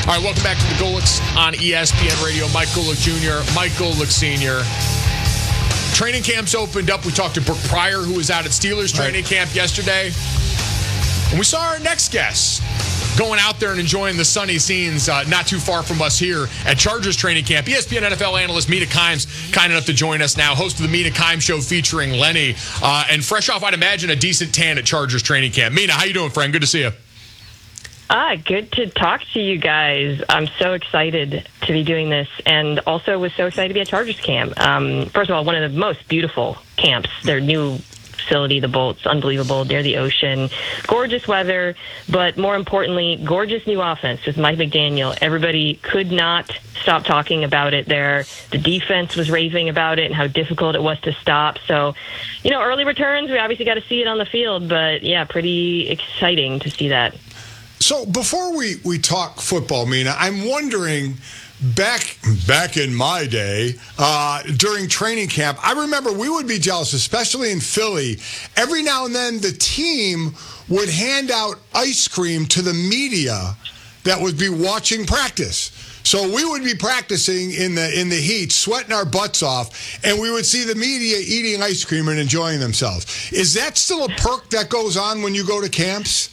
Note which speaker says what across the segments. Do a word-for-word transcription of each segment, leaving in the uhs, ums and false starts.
Speaker 1: All right, welcome back to the Golics on E S P N Radio. Mike Golic Junior, Mike Golic Senior Training camps opened up. We talked to Brooke Pryor, who was out at Steelers training right. camp yesterday. And we saw our next guest going out there and enjoying the sunny scenes uh, not too far from us here at Chargers training camp. E S P N N F L analyst Mina Kimes, kind enough to join us now, host of the Mina Kimes Show featuring Lenny. Uh, and fresh off, I'd imagine, a decent tan at Chargers training camp. Mina, how you doing, friend? Good to see you.
Speaker 2: Ah, good to talk to you guys. I'm so excited to be doing this, and also was so excited to be at Chargers camp. Um, first of all, one of the most beautiful camps. Their new facility, the Bolts, unbelievable, near the ocean. Gorgeous weather, but more importantly, gorgeous new offense with Mike McDaniel. Everybody could not stop talking about it there. The defense was raving about it and how difficult it was to stop. So, you know, early returns, we obviously got to see it on the field, but yeah, pretty exciting to see that.
Speaker 3: So before we, we talk football, Mina, I'm wondering, back back in my day, uh, during training camp, I remember we would be jealous, especially in Philly. Every now and then the team would hand out ice cream to the media that would be watching practice. So we would be practicing in the in the heat, sweating our butts off, and we would see the media eating ice cream and enjoying themselves. Is that still a perk that goes on when you go to camps?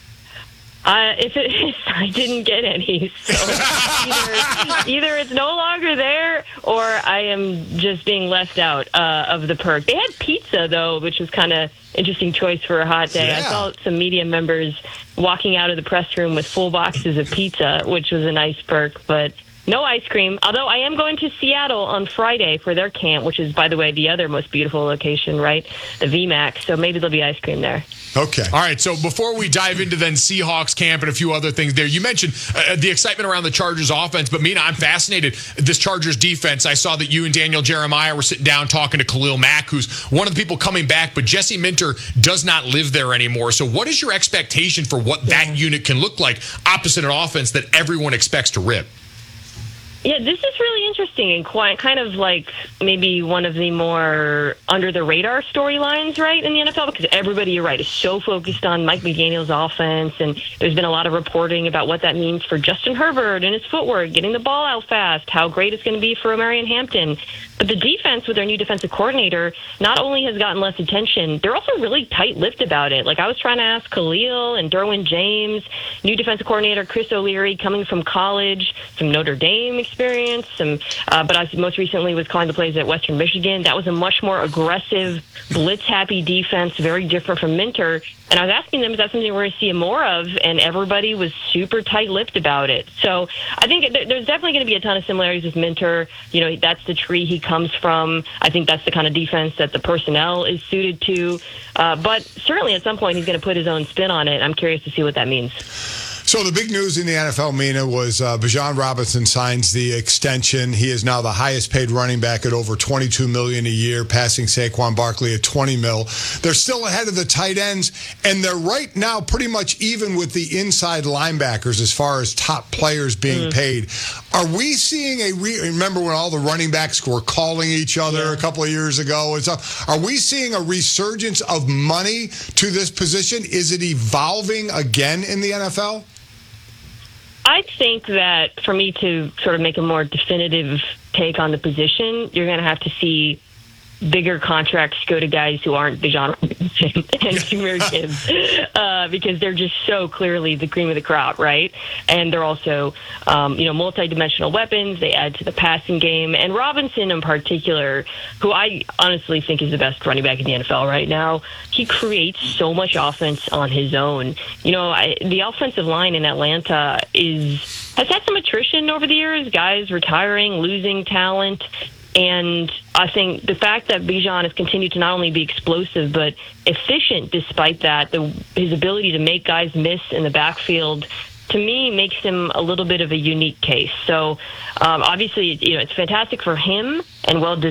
Speaker 2: Uh, if it is, I didn't get any. So either, either it's no longer there or I am just being left out uh, of the perk. They had pizza, though, which was kind of interesting choice for a hot day.
Speaker 3: Yeah.
Speaker 2: I saw some media members walking out of the press room with full boxes of pizza, which was a nice perk, but no ice cream. Although I am going to Seattle on Friday for their camp, which is, by the way, the other most beautiful location, right? The V MAX. So maybe there'll be ice cream there.
Speaker 3: Okay.
Speaker 1: All right, so before we dive into then Seahawks camp and a few other things there, you mentioned uh, the excitement around the Chargers offense, but Mina, I'm fascinated. This Chargers defense, I saw that you and Daniel Jeremiah were sitting down talking to Khalil Mack, who's one of the people coming back, but Jesse Minter does not live there anymore. So what is your expectation for what that unit can look like opposite an offense that everyone expects to rip?
Speaker 2: Yeah, this is really interesting and quite kind of like maybe one of the more under-the-radar storylines, right, in the N F L, because everybody, you're right, is so focused on Mike McDaniel's offense, and there's been a lot of reporting about what that means for Justin Herbert and his footwork, getting the ball out fast, how great it's going to be for Marion Hampton. But the defense with their new defensive coordinator not only has gotten less attention, they're also really tight-lipped about it. Like I was trying to ask Khalil and Derwin James, new defensive coordinator Chris O'Leary coming from college, some Notre Dame experience, some, uh, but I most recently was calling the plays at Western Michigan. That was a much more aggressive, blitz-happy defense, very different from Minter. And I was asking them, is that something we're going to see more of? And everybody was super tight-lipped about it. So I think there's definitely going to be a ton of similarities with Minter. You know, that's the tree he comes from. I think that's the kind of defense that the personnel is suited to. Uh, but certainly at some point he's going to put his own spin on it. I'm curious to see what that means.
Speaker 3: So the big news in the N F L, Mina, was uh, Bijan Robinson signs the extension. He is now the highest paid running back at over twenty-two million dollars a year, passing Saquon Barkley at twenty mil. They're still ahead of the tight ends, and they're right now pretty much even with the inside linebackers as far as top players being mm. paid. Are we seeing a re- remember when all the running backs were calling each other yeah. a couple of years ago and stuff? Are we seeing a resurgence of money to this position? Is it evolving again in the N F L?
Speaker 2: I think that for me to sort of make a more definitive take on the position, you're going to have to see bigger contracts go to guys who aren't Bijan Robinson and Jahmyr Gibbs uh, because they're just so clearly the cream of the crop, right? And they're also, um, you know, multi-dimensional weapons. They add to the passing game. And Robinson in particular, who I honestly think is the best running back in the N F L right now, he creates so much offense on his own. You know, I, the offensive line in Atlanta is has had some attrition over the years, guys retiring, losing talent. And I think the fact that Bijan has continued to not only be explosive but efficient despite that, the, his ability to make guys miss in the backfield, to me, makes him a little bit of a unique case. So um, obviously, you know, it's fantastic for him and well deserved.